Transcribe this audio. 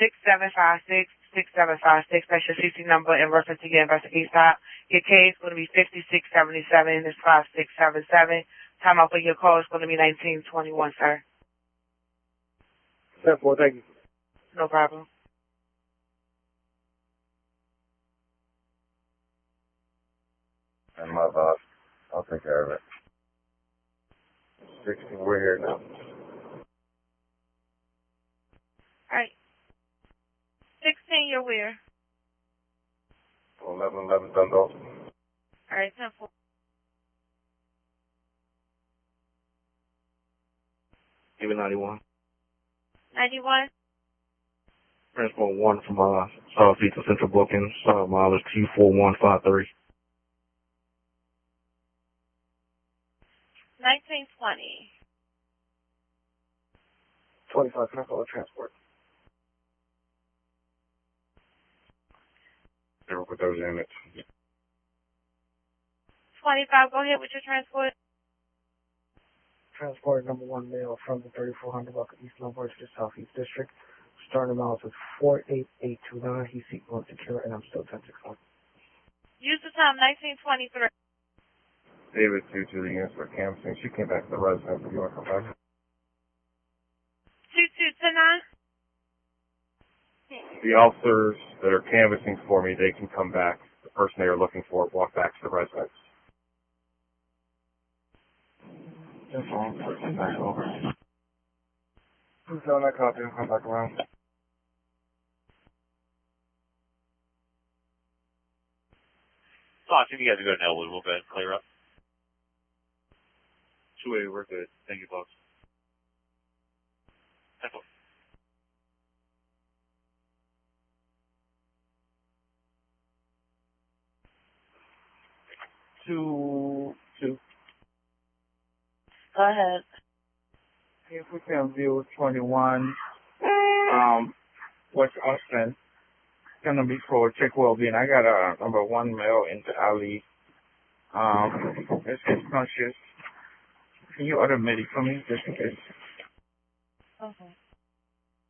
6756. That's your CC number in reference to your investigation stop. Your case is going to be 5677. It's 5677. Time out for your call is going to be 1921, sir. 10-4, thank you. No problem. And my boss. I'll take care of it. 60, we're here now. Alright. 16, you're where? 1111 Dundalk. Alright, 10-4. Even 91. 91? Transport 1 from Southeast to Central Booking, mileage Q4153. 1920. 25, can I call a transport? Never put those in it. 25, go ahead with your transport. Transport number 1 mail from the 3400 block of East Lombard to the Southeast District. Starting miles is 48829. He's seatbelt secure, and I'm still 1061. Use the time, 1923. David 2 to the units for canvassing. She came back to the residence. If you want to come back. 2229. The officers that are canvassing for me, they can come back. The person they are looking for, walk back to the residence. That's all. Back over. Who's on that copy? I'll come back around. Oh, I think you guys are going to Elwood. We'll go ahead and clear up. 2A, we're good. Thank you, boss. 10-4. Two. Go ahead. If we can view 21, West Austin, gonna be for check well-being. I got a number 1 mail into Ali. It's conscious. Can you order medic for me, just in case? Okay.